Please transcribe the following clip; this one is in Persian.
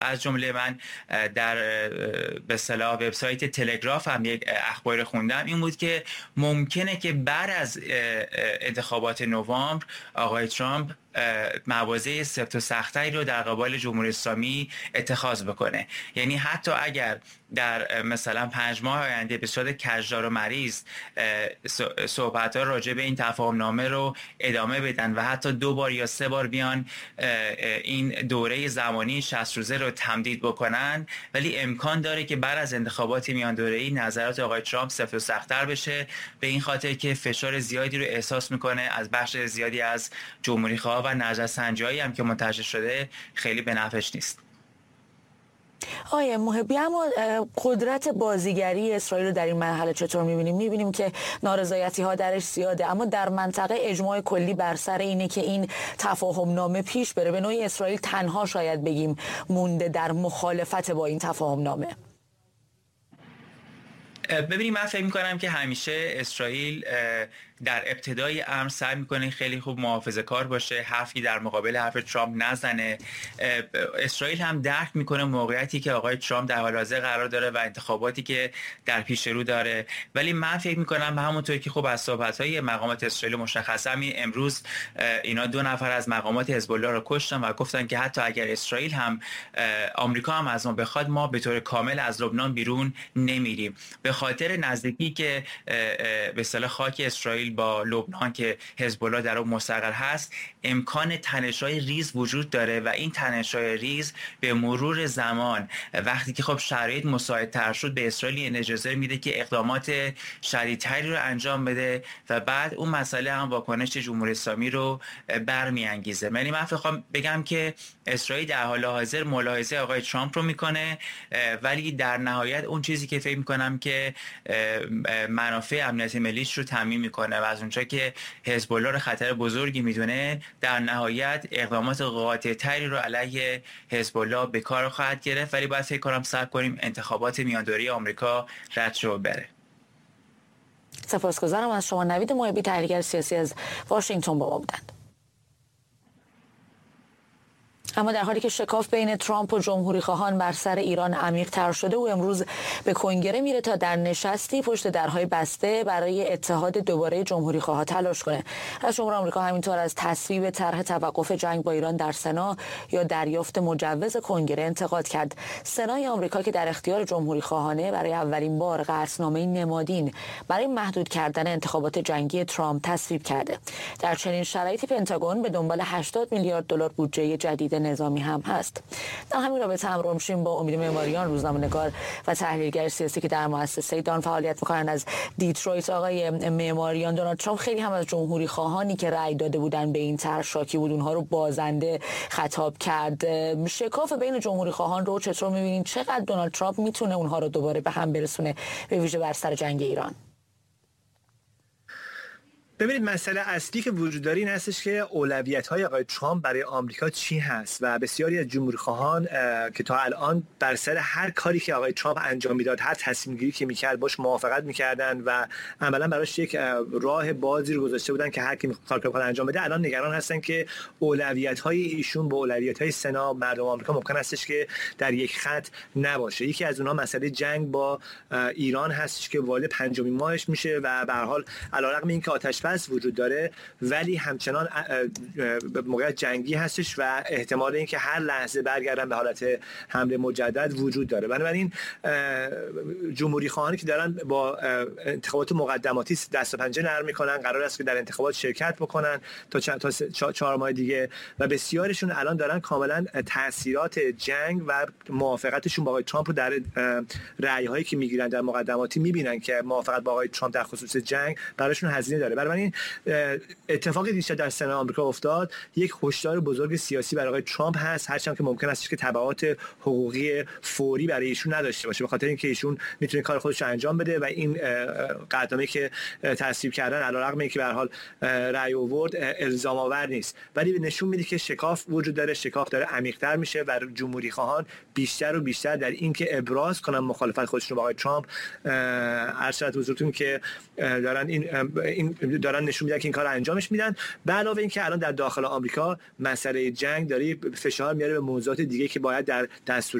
از جمله من در به اصطلاح وبسایت تلگراف هم یک اخبار خوندم، این بود که ممکنه که بعد از انتخابات نوامبر آقای ترامپ مواضع سفت و سخت‌تری رو در قبال جمهوری اسلامی اتخاذ بکنه. یعنی حتی اگر در مثلا 5 ماه آینده به صورت کجدار و مریض صحبت‌ها راجع به این تفاهم نامه رو ادامه بدن و حتی 2 بار یا 3 بار بیان این دوره زمانی 60 روزه رو تمدید بکنن، ولی امکان داره که بعد از انتخابات میان دوره‌ای نظرات آقای ترامپ سفت و سخت‌تر بشه، به این خاطر که فشار زیادی رو احساس میکنه از بخش زیادی از جمهوری‌خواها و نظرسنجی‌هایی هم که منتشر شده خیلی به نفعش نیست. آقای محبی، اما قدرت بازیگری اسرائیل رو در این مرحله چطور می‌بینیم؟ می‌بینیم که نارضایتی‌ها درش زیاده، اما در منطقه اجماع کلی بر سر اینه که این تفاهم نامه پیش بره. به نوعی اسرائیل تنها شاید بگیم مونده در مخالفت با این تفاهم نامه. ببینید، من فکر می‌کنم که همیشه اسرائیل در ابتدای امر سعی میکنه خیلی خوب محافظه کار باشه، حرفی در مقابل حرف ترامپ نزنه. اسرائیل هم درک میکنه موقعیتی که آقای ترامپ در حال حاضر قرار داره و انتخاباتی که در پیش رو داره، ولی من فکر میکنم به همونطور که خب از صحبت‌های مقامات اسرائیل مشخصه، امروز اینا 2 نفر از مقامات حزب الله رو کشتن و گفتن که حتی اگر اسرائیل هم آمریکا هم از ما بخواد، ما به طور کامل از لبنان بیرون نمیریم، به خاطر نزدیکی که به اصطلاح خاک اسرائیل با لبنان که حزب الله در اون مستقر هست، امکان تنش‌های ریز وجود داره و این تنش‌های ریز به مرور زمان وقتی که خب شرایط مساعدتر شد به اسرائیل اجازه میده که اقدامات شدیدتری رو انجام بده و بعد اون مسئله هم واکنش جمهوری اسلامی رو برمیانگیزه. یعنی من میخوام بگم که اسرائیل در حال حاضر ملاحظه آقای ترامپ رو میکنه، ولی در نهایت اون چیزی که فکر میکنم که منافع امنیت ملیش رو تامین میکنه و از اونجا که حزب الله رو خطر بزرگی میدونه، در نهایت اقدامات قاطع‌تری رو علیه حزب الله به کار خواهد گرفت، ولی باید فکر کنم صبر کنیم انتخابات میاندوری آمریکا رد شو بره. سپاسگزارم از شما. نوید محبی، تحلیلگر سیاسی از واشنگتن با ما بودند. اما در حالی که شکاف بین ترامپ و جمهوری خواهان بر سر ایران عمیق تر شده، او امروز به کنگره میره تا در نشستی پشت درهای بسته برای اتحاد دوباره جمهوری خواها تلاش کنه. از جمهوری آمریکا همینطور از تصویب طرح توقف جنگ با ایران در سنا یا دریافت مجوز کنگره انتقاد کرد. سنای آمریکا که در اختیار جمهوری خواهانه برای اولین بار قطعنامه نمادین برای محدود کردن انتخابات جنگی ترامپ تصویب کرده. در چنین شرایطی پنتاگون به دنبال 80 میلیارد دلار بودجه جدید نظامی هم هست. در همین رابطه همراه میشیم با امید معماریان، روزنامه‌نگار و تحلیلگر سیاسی که در مؤسسه دان فعالیت می‌کنند از دیترویت. آقای معماریان، دونالد ترامپ خیلی هم از جمهوری خواهانی که رأی داده بودن به این طرح شاکی بود، اونها رو بازنده خطاب کرد. شکاف بین جمهوری خواهان رو چطور می‌بینید؟ چقدر دونالد ترامپ میتونه اونها رو دوباره به هم برسونه، به ویژه بر سر جنگ ایران؟ ببینید، مسئله اصلی که وجود داره این هستش که اولویت‌های آقای ترامپ برای آمریکا چی هست و بسیاری از جمهوری‌خواهان که تا الان بر سر هر کاری که آقای ترامپ انجام میداد، هر تصمیم گیری که میکرد باش موافقت میکردن و عملاً براش یک راه بازی رو گذاشته بودن که هر کی میخواد انجام بده. الان نگران هستن که اولویت‌های ایشون با اولویت‌های سنا مردم آمریکا ممکن هستش که در یک خط نباشه. یکی از اونها مسئله جنگ با ایران هستش که وارد 5مین ماهش میشه و به هر حال علیرغم اینکه آتش وجود داره ولی همچنان موقعیت جنگی هستش و احتمال اینکه هر لحظه برگردن به حالت حمله مجدد وجود داره. بنابراین جمهوری خواهانی که دارن با انتخابات مقدماتی دست و پنجه نرم میکنن، قرار است که در انتخابات شرکت بکنن تا 4 ماه دیگه و بسیارشون الان دارن کاملا تاثیرات جنگ و موافقتشون با آقای ترامپ رو در رأی‌هایی که میگیرن در مقدماتی میبینن که موافقت با آقای ترامپ در خصوص جنگ براشون هزینه داره. بنابراین اتفاقی دیشب در سنا آمریکا افتاد یک هشدار بزرگ سیاسی برای آقای ترامپ هست، هرچند که ممکن است که تبعات حقوقی فوری برای ایشون نداشته باشه، به خاطر اینکه ایشون میتونه کار خودش رو انجام بده و این قدمی که تصویب کردن علیرغم اینکه به هر حال رأی آورد الزام آور نیست، ولی نشون میده که شکاف وجود داره، شکاف داره عمیق‌تر میشه و جمهوری خواهان بیشتر و بیشتر در اینکه ابراز کنن مخالفت خودشون با آقای ترامپ. ارشد حضورتون که دارن این دارن نشون میدن که این کار انجامش میدن. به علاوه اینکه الان در داخل آمریکا مسئله جنگ داره فشار میاره به موضوعات دیگه که باید در دستور